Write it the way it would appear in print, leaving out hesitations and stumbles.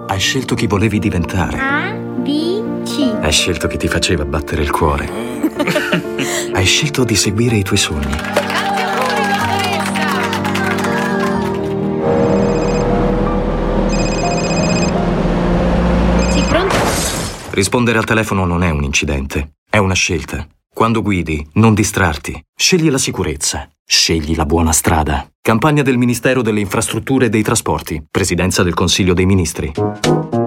Hai scelto chi volevi diventare. A, B, C. Hai scelto chi ti faceva battere il cuore. Hai scelto di seguire i tuoi sogni. Sì, pronto? Rispondere al telefono non è un incidente, è una scelta. Quando guidi, non distrarti. Scegli la sicurezza. Scegli la buona strada. Campagna del Ministero delle Infrastrutture e dei Trasporti. Presidenza del Consiglio dei Ministri.